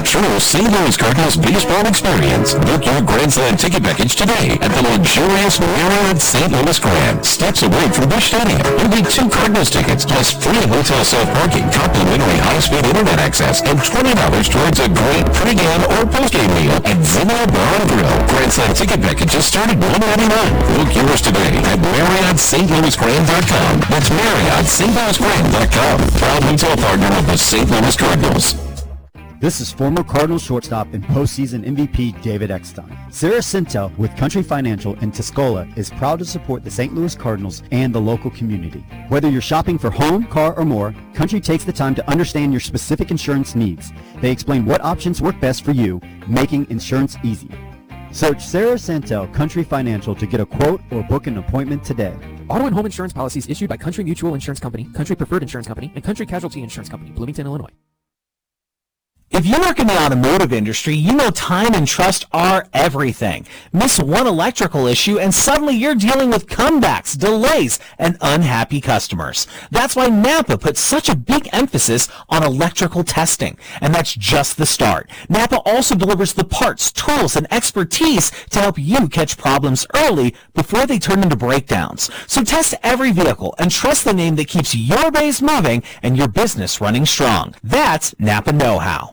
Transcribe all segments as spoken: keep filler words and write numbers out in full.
true Saint Louis Cardinals baseball experience. Book your Grand Slam ticket package today at the luxurious Marriott Saint Louis Grand, steps away from Busch Stadium. You'll get two Cardinals tickets plus free hotel self-parking, complimentary high-speed internet access, and twenty dollars towards a great pre-game or post-game meal at Zimmer Bar and Grill. Grand Slam ticket packages start at one ninety-nine. Book yours today at Marriott Saint Louis Grand dot com. That's Marriott Saint Louis Grand dot com. Proud hotel partner of the Saint Louis Cardinals. This is former Cardinals shortstop and postseason M V P David Eckstein. Sarah Sintel with Country Financial in Tuscola is proud to support the Saint Louis Cardinals and the local community. Whether you're shopping for home, car, or more, Country takes the time to understand your specific insurance needs. They explain what options work best for you, making insurance easy. Search Sarah Sintel Country Financial to get a quote or book an appointment today. Auto and home insurance policies issued by Country Mutual Insurance Company, Country Preferred Insurance Company, and Country Casualty Insurance Company, Bloomington, Illinois. If you work in the automotive industry, you know time and trust are everything. Miss one electrical issue and suddenly you're dealing with comebacks, delays, and unhappy customers. That's why Napa puts such a big emphasis on electrical testing. And that's just the start. Napa also delivers the parts, tools, and expertise to help you catch problems early before they turn into breakdowns. So test every vehicle and trust the name that keeps your base moving and your business running strong. That's Napa Know-How.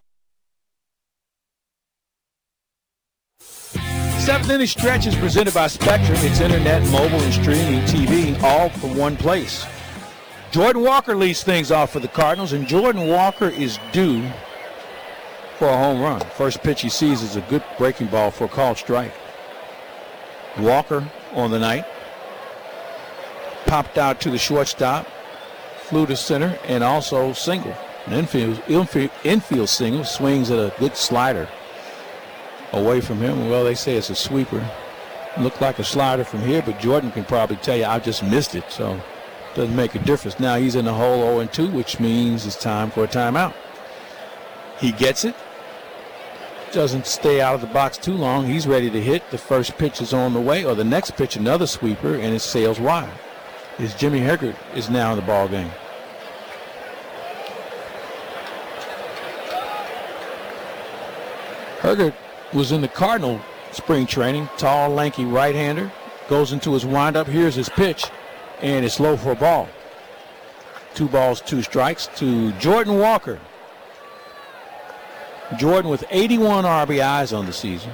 Seventh inning stretch is presented by Spectrum. It's internet, mobile, and streaming T V, all from one place. Jordan Walker leads things off for the Cardinals, and Jordan Walker is due for a home run. First pitch he sees is a good breaking ball for a called strike. Walker on the night popped out to the shortstop, flew to center, and also single. An infield, infield, infield single, swings at a good slider away from him. Well, they say it's a sweeper. Looked like a slider from here, but Jordan can probably tell you I just missed it, so it doesn't make a difference. Now he's in the hole oh and two, which means it's time for a timeout. He gets it. Doesn't stay out of the box too long. He's ready to hit. The first pitch is on the way, or the next pitch, another sweeper, and it sails wide. Is Jimmy Hergert is now in the ball game. Hergert was in the Cardinal spring training, tall, lanky right-hander, goes into his windup. Here's his pitch, and it's low for a ball. Two balls, two strikes to Jordan Walker. Jordan with eighty-one R B Is on the season.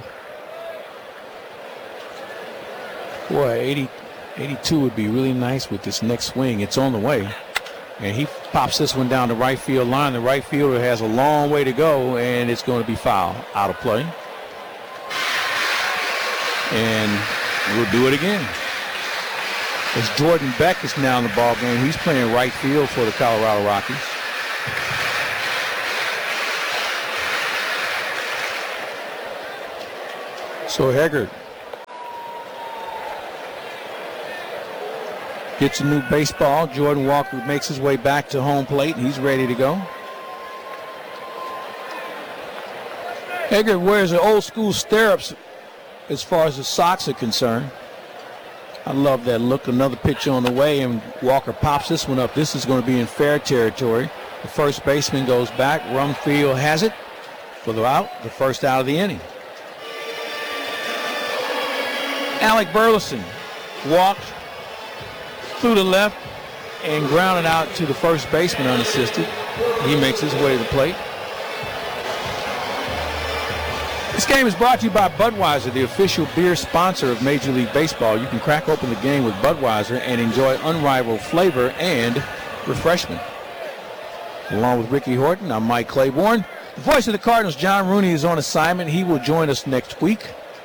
Boy, eighty, eighty-two would be really nice with this next swing. It's on the way. And he pops this one down the right field line. The right fielder has a long way to go, and it's going to be foul, out of play. And we'll do it again. As Jordan Beck is now in the ball game. He's playing right field for the Colorado Rockies. So Hergert gets a new baseball. Jordan Walker makes his way back to home plate, and he's ready to go. Hergert wears the old school stirrups as far as the socks are concerned. I love that look. Another pitch on the way, and Walker pops this one up. This is going to be in fair territory. The first baseman goes back. Rumfield has it for the out, the first out of the inning. Alec Burleson walked through the left and grounded out to the first baseman unassisted. He makes his way to the plate. This game is brought to you by Budweiser, the official beer sponsor of Major League Baseball. You can crack open the game with Budweiser and enjoy unrivaled flavor and refreshment. Along with Ricky Horton, I'm Mike Claiborne. The voice of the Cardinals, John Rooney, is on assignment. He will join us next week,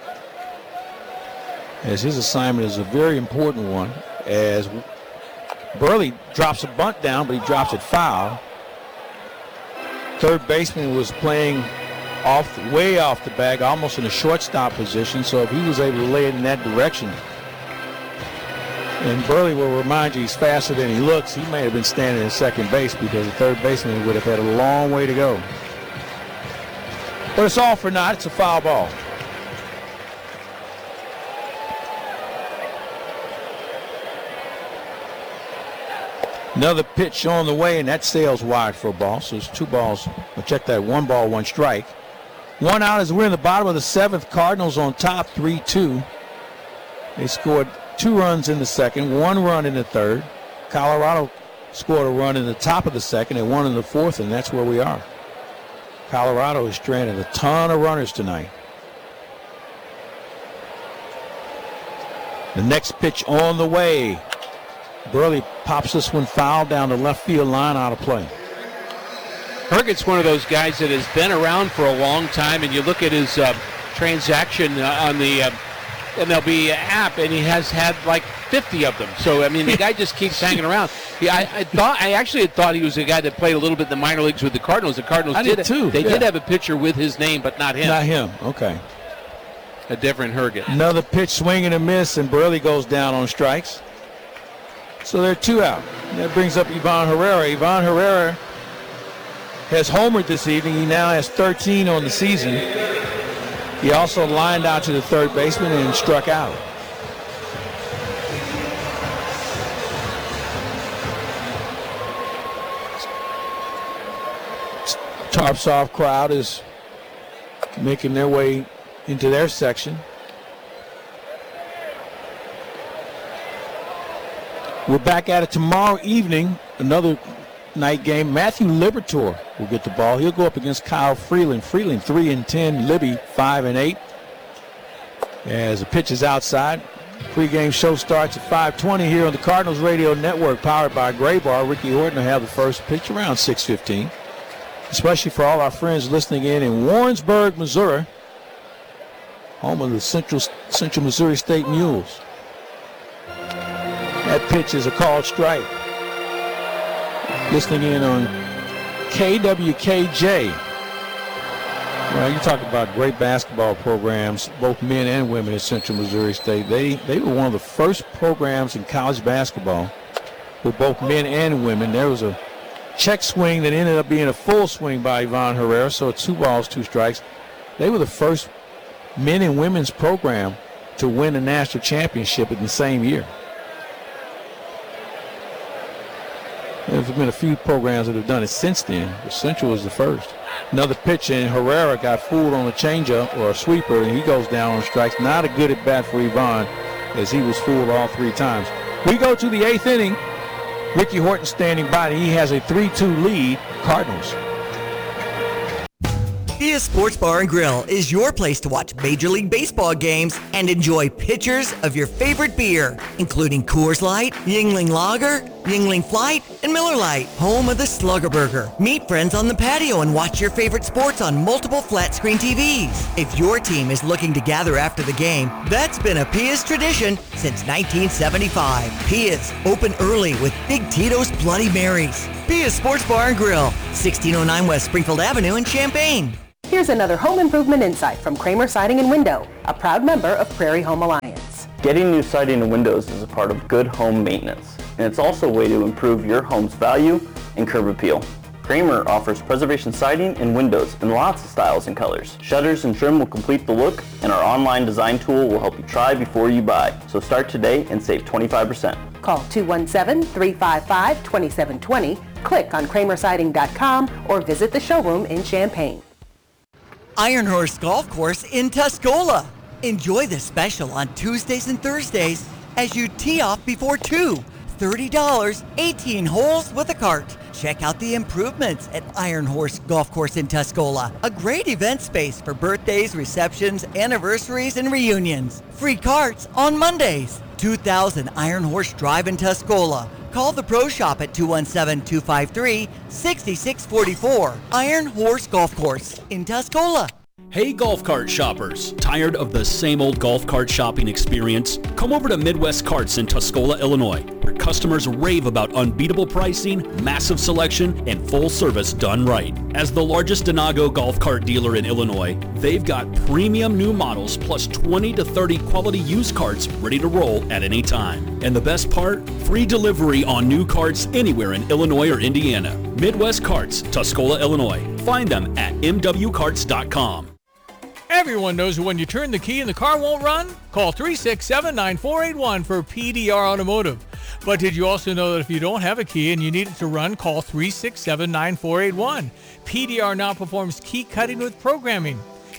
as his assignment is a very important one, as Burley drops a bunt down, but he drops it foul. Third baseman was playing off, way off the bag, almost in a shortstop position, so if he was able to lay it in that direction, and Burley will remind you he's faster than he looks, he may have been standing in second base because the third baseman would have had a long way to go. But it's all for naught. It's a foul ball. Another pitch on the way, and that sails wide for a ball. So it's two balls. We'll check that. One ball, one strike. One out as we're in the bottom of the seventh. Cardinals on top, three two. They scored two runs in the second, one run in the third. Colorado scored a run in the top of the second and one in the fourth, and that's where we are. Colorado has stranded a ton of runners tonight. The next pitch on the way. Burley pops this one foul down the left field line, out of play. Herget's one of those guys that has been around for a long time, and you look at his uh, transaction uh, on the uh, M L B app, and he has had like fifty of them. So, I mean, the guy just keeps hanging around. Yeah, I, I thought I actually had thought he was a guy that played a little bit in the minor leagues with the Cardinals. The Cardinals I did, did too. They yeah. did have a pitcher with his name, but not him. Not him. Okay. A different Herget. Another pitch, swing and a miss, and Burley goes down on strikes. So they're two out. That brings up Ivan Herrera. Ivan Herrera has homered this evening. He now has thirteen on the season. He also lined out to the third baseman and struck out. Tarpsoff crowd is making their way into their section. We're back at it tomorrow evening, another night game. Matthew Liberatore will get the ball. He'll go up against Kyle Freeland. Freeland three and ten, Libby five and eight. As the pitch is outside, pregame show starts at five twenty here on the Cardinals Radio Network, powered by Gray Bar. Ricky Horton will have the first pitch around six fifteen. Especially for all our friends listening in in Warrensburg, Missouri, home of the Central Central Missouri State Mules. That pitch is a called strike. Listening in on K W K J. Well, you talk about great basketball programs, both men and women at Central Missouri State. They they were one of the first programs in college basketball with both men and women. There was a check swing that ended up being a full swing by Ivan Herrera, so two balls, two strikes. They were the first men and women's program to win a national championship in the same year. There's been a few programs that have done it since then, but Central was the first. Another pitch, and Herrera got fooled on a changeup or a sweeper, and he goes down on strikes. Not a good at bat for Ivan, as he was fooled all three times. We go to the eighth inning. Ricky Horton standing by. He has a three two lead, Cardinals. Dia Sports Bar and Grill is your place to watch Major League Baseball games and enjoy pitchers of your favorite beer, including Coors Light, Yuengling Lager, Yuengling Flight, and Miller Lite, home of the Slugger Burger. Meet friends on the patio and watch your favorite sports on multiple flat-screen T Vs. If your team is looking to gather after the game, that's been a Pia's tradition since nineteen seventy-five. Pia's, open early with Big Tito's Bloody Marys. Pia's Sports Bar and Grill, sixteen oh nine West Springfield Avenue in Champaign. Here's another home improvement insight from Kramer Siding and Window, a proud member of Prairie Home Alliance. Getting new siding and windows is a part of good home maintenance, and it's also a way to improve your home's value and curb appeal. Kramer offers preservation siding and windows in lots of styles and colors. Shutters and trim will complete the look, and our online design tool will help you try before you buy. So start today and save twenty-five percent. Call two one seven, three five five, two seven two zero, click on kramer siding dot com, or visit the showroom in Champaign. Iron Horse Golf Course in Tuscola. Enjoy the special on Tuesdays and Thursdays as you tee off before two. thirty dollars, eighteen holes with a cart. Check out the improvements at Iron Horse Golf Course in Tuscola. A great event space for birthdays, receptions, anniversaries, and reunions. Free carts on Mondays. two thousand Iron Horse Drive in Tuscola. Call the Pro Shop at two one seven, two five three, six six four four. Iron Horse Golf Course in Tuscola. Hey golf cart shoppers, tired of the same old golf cart shopping experience? Come over to Midwest Carts in Tuscola, Illinois, where customers rave about unbeatable pricing, massive selection, and full service done right. As the largest Denago golf cart dealer in Illinois, they've got premium new models plus twenty to thirty quality used carts ready to roll at any time. And the best part? Free delivery on new carts anywhere in Illinois or Indiana. Midwest Carts, Tuscola, Illinois. Find them at m w carts dot com. Everyone knows when you turn the key and the car won't run? Call three six seven, nine four eight one for P D R Automotive. But did you also know that if you don't have a key and you need it to run, call three six seven, nine four eight one. P D R now performs key cutting with programming.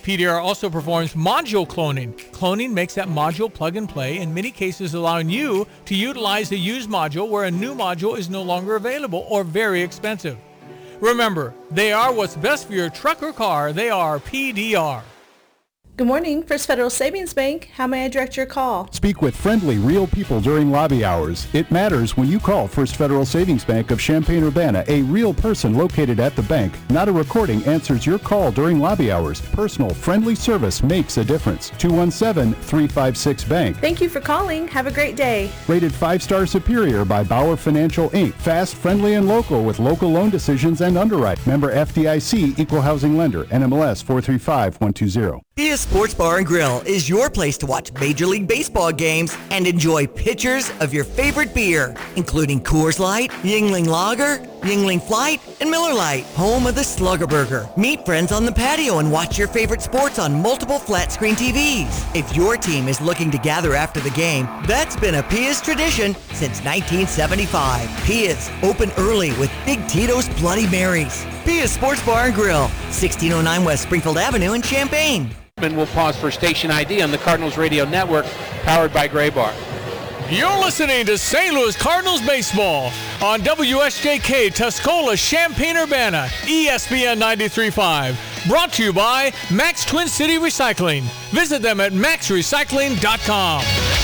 P D R also performs module cloning. Cloning makes that module plug and play, in many cases allowing you to utilize a used module where a new module is no longer available or very expensive. Remember, they are what's best for your truck or car. They are P D R. Good morning, First Federal Savings Bank. How may I direct your call? Speak with friendly, real people during lobby hours. It matters when you call First Federal Savings Bank of Champaign-Urbana. A real person located at the bank, not a recording, answers your call during lobby hours. Personal, friendly service makes a difference. two one seven, three five six, bank. Thank you for calling. Have a great day. Rated five-star superior by Bauer Financial, Incorporated. Fast, friendly, and local with local loan decisions and underwrite. Member F D I C, Equal Housing Lender, N M L S four three five one two zero. Pia Sports Bar and Grill is your place to watch Major League Baseball games and enjoy pitchers of your favorite beer, including Coors Light, Yuengling Lager, Yuengling Flight, and Miller Lite, home of the Slugger Burger. Meet friends on the patio and watch your favorite sports on multiple flat-screen T Vs. If your team is looking to gather after the game, that's been a Pia's tradition since nineteen seventy-five. Pia's, open early with Big Tito's Bloody Marys. Pia's Sports Bar and Grill, sixteen oh nine West Springfield Avenue in Champaign. We'll pause for station I D on the Cardinals Radio Network, powered by Gray Bar. You're listening to Saint Louis Cardinals Baseball on W S J K Tuscola, Champaign-Urbana, E S P N ninety-three point five. Brought to you by Max Twin City Recycling. Visit them at max recycling dot com.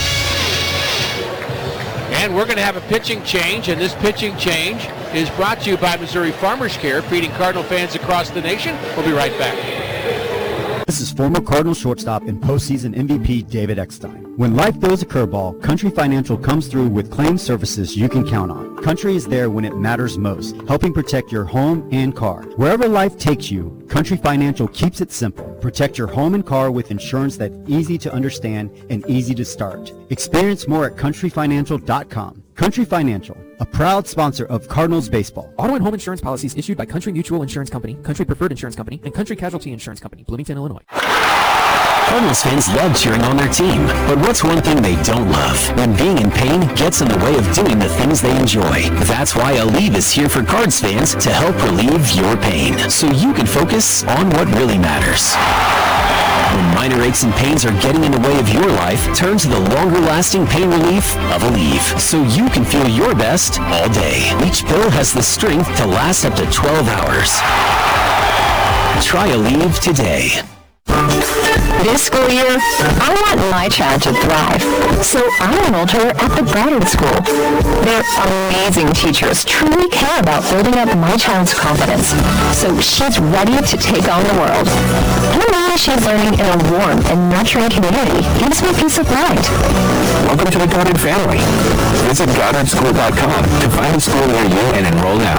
And we're going to have a pitching change, and this pitching change is brought to you by Missouri Farmers Care, feeding Cardinal fans across the nation. We'll be right back. This is former Cardinal shortstop and postseason M V P David Eckstein. When life throws a curveball, Country Financial comes through with claim services you can count on. Country is there when it matters most, helping protect your home and car. Wherever life takes you, Country Financial keeps it simple. Protect your home and car with insurance that's easy to understand and easy to start. Experience more at country financial dot com. Country Financial, a proud sponsor of Cardinals baseball. Auto and home insurance policies issued by Country Mutual Insurance Company, Country Preferred Insurance Company, and Country Casualty Insurance Company, Bloomington, Illinois. Cardinals fans love cheering on their team, but what's one thing they don't love? When being in pain gets in the way of doing the things they enjoy. That's why Aleve is here for Cards fans to help relieve your pain, so you can focus on what really matters. When minor aches and pains are getting in the way of your life, turn to the longer-lasting pain relief of Aleve, so you can feel your best all day. Each pill has the strength to last up to twelve hours. Try Aleve today. This school year, I want my child to thrive, so I enrolled her at the Braddock School. Their amazing teachers truly care about building up my child's confidence, so she's ready to take on the world. And now she's learning in a warm and nurturing community gives me peace of mind. Welcome to the Goddard family. Visit goddard school dot com to find a school near you and enroll now.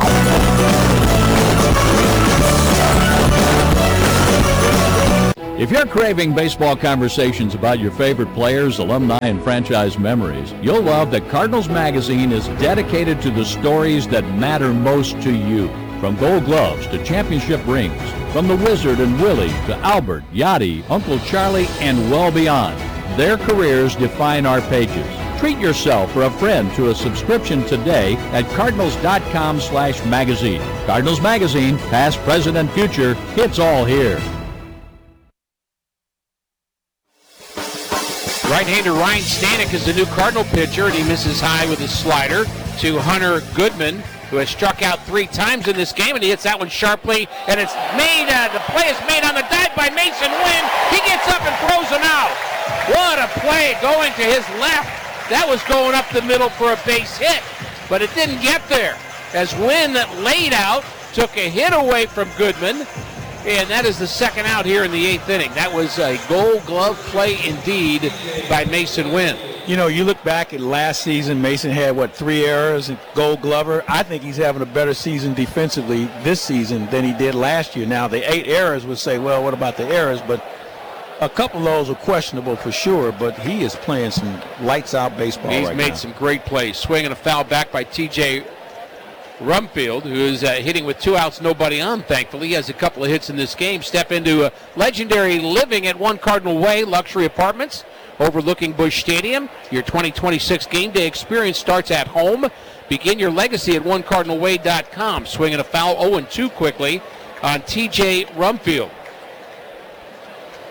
If you're craving baseball conversations about your favorite players, alumni, and franchise memories, you'll love that Cardinals Magazine is dedicated to the stories that matter most to you. From Gold Gloves to championship rings, from the Wizard and Willie to Albert, Yachty, Uncle Charlie, and well beyond. Their careers define our pages. Treat yourself or a friend to a subscription today at cardinals dot com slash magazine. Cardinals Magazine, past, present, and future, it's all here. Right-hander Ryan Stanek is the new Cardinal pitcher, and he misses high with his slider to Hunter Goodman, who has struck out three times in this game, and he hits that one sharply, and it's made, uh, the play is made on the dive by Mason Wynn. He gets up and throws him out. What a play going to his left. That was going up the middle for a base hit, but it didn't get there, as Wynn laid out, took a hit away from Goodman, and that is the second out here in the eighth inning. That was a Gold Glove play indeed by Mason Wynn. You know, you look back at last season, Mason had, what, three errors at Gold Glover. I think he's having a better season defensively this season than he did last year. Now, the eight errors would say, well, what about the errors? But a couple of those are questionable for sure, but he is playing some lights-out baseball He's right made now. some great plays. Swinging a foul back by T J Rumfield, who is uh, hitting with two outs, nobody on, thankfully. He has a couple of hits in this game. Step into a legendary living at One Cardinal Way, luxury apartments overlooking Busch Stadium. Your twenty twenty-six game day experience starts at home. Begin your legacy at one cardinal way dot com. Swinging a foul, oh and two quickly on T J Rumfield.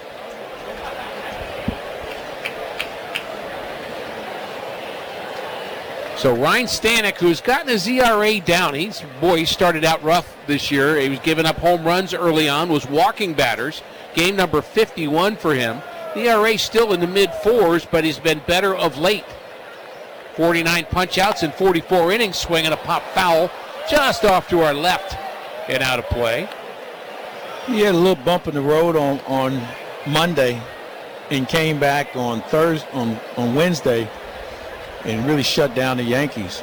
So Ryan Stanek, who's gotten his E R A down, he's boy, he started out rough this year. He was giving up home runs early on, was walking batters. Game number fifty-one for him. The E R A still in the mid-fours, but he's been better of late. forty-nine punch-outs in forty-four innings, swinging a pop foul just off to our left and out of play. He had a little bump in the road on, on Monday and came back on Thursday, on, on Wednesday, and really shut down the Yankees.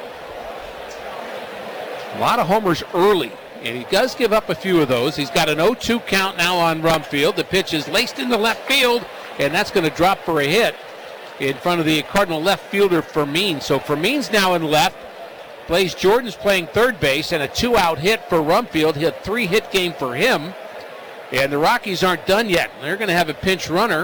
A lot of homers early, and he does give up a few of those. He's got an oh two count now on Rumfield. The pitch is laced into left field, and that's going to drop for a hit in front of the Cardinal left fielder Fermin. So Fermin's now in left. Blaze Jordan's playing third base, and a two-out hit for Rumfield. He had a three-hit game for him, and the Rockies aren't done yet. They're going to have a pinch runner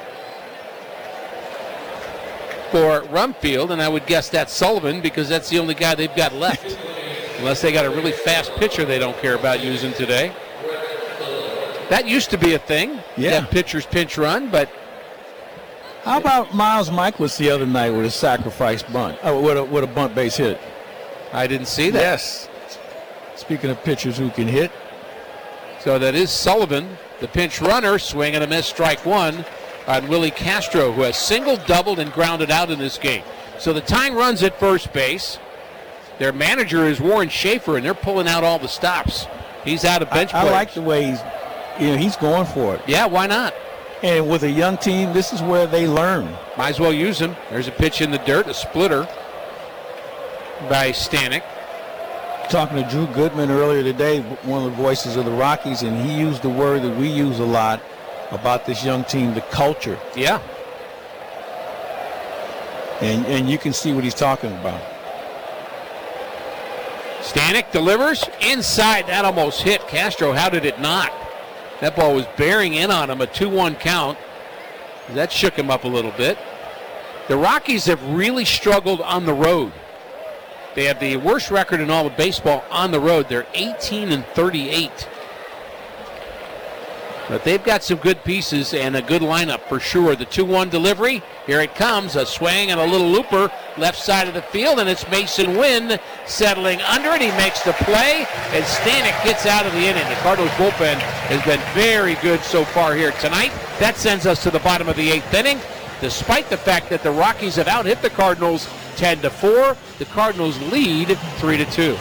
for Rumfield, and I would guess that's Sullivan because that's the only guy they've got left. Unless they got a really fast pitcher they don't care about using today. That used to be a thing. Yeah. That pitcher's pinch run, but how about Miles Michaelis the other night with a sacrifice bunt, uh, with, a, with a bunt base hit? I didn't see that. Yes. Speaking of pitchers who can hit. So that is Sullivan, the pinch runner, swing and a miss, strike one on Willie Castro, who has single, doubled, and grounded out in this game. So the tying runs at first base. Their manager is Warren Schaefer, and they're pulling out all the stops. He's out of bench I, I players. like the way he's, you know, he's going for it. Yeah, why not? And with a young team, this is where they learn. Might as well use him. There's a pitch in the dirt, a splitter by Stanek. Talking to Drew Goodman earlier today, one of the voices of the Rockies, and he used the word that we use a lot about this young team, the culture. Yeah. And and you can see what he's talking about. Stanek delivers inside. That almost hit Castro. How did it not? That ball was bearing in on him, a two one count. That shook him up a little bit. The Rockies have really struggled on the road. They have the worst record in all of baseball on the road. They're eighteen and thirty-eight. But they've got some good pieces and a good lineup for sure. The two one delivery, here it comes, a swing and a little looper left side of the field, and it's Mason Wynn settling under it. He makes the play, and Stanek gets out of the inning. The Cardinals bullpen has been very good so far here tonight. That sends us to the bottom of the eighth inning. Despite the fact that the Rockies have out-hit the Cardinals ten to four, the Cardinals lead three to two.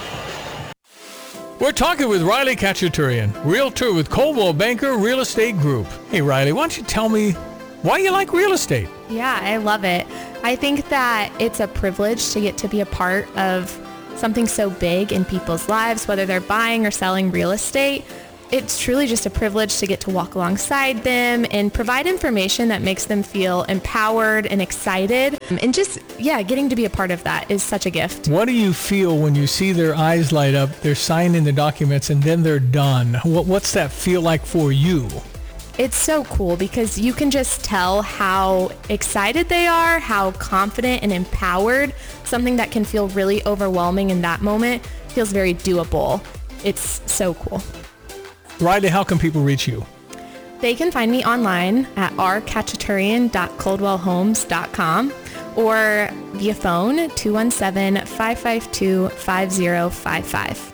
We're talking with Riley Khachaturian, realtor with Coldwell Banker Real Estate Group. Hey, Riley, why don't you tell me why you like real estate? Yeah, I love it. I think that it's a privilege to get to be a part of something so big in people's lives, whether they're buying or selling real estate. It's truly just a privilege to get to walk alongside them and provide information that makes them feel empowered and excited. And just, yeah, getting to be a part of that is such a gift. What do you feel when you see their eyes light up, they're signing the documents, and then they're done? What, what's that feel like for you? It's so cool because you can just tell how excited they are, how confident and empowered. Something that can feel really overwhelming in that moment feels very doable. It's so cool. Riley, how can people reach you? They can find me online at r khachaturian dot coldwell homes dot com or via phone two one seven, five five two, five zero five five.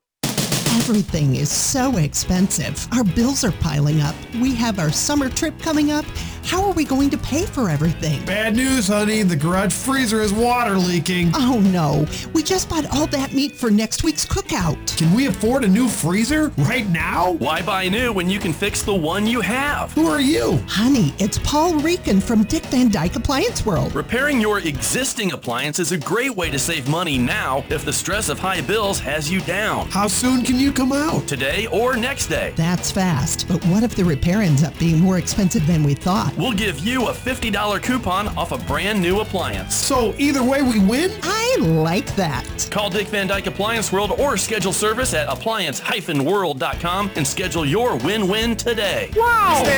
Everything is so expensive. Our bills are piling up. We have our summer trip coming up. How are we going to pay for everything? Bad news, honey. The garage freezer is water leaking. Oh, no. We just bought all that meat for next week's cookout. Can we afford a new freezer right now? Why buy new when you can fix the one you have? Who are you? Honey, it's Paul Rican from Dick Van Dyke Appliance World. Repairing your existing appliance is a great way to save money now if the stress of high bills has you down. How soon can you come out? Today or next day. That's fast. But what if the repair ends up being more expensive than we thought? We'll give you a fifty dollars coupon off a brand new appliance. So either way we win? I like that. Call Dick Van Dyke Appliance World or schedule service at appliance dash world dot com and schedule your win-win today. Wow!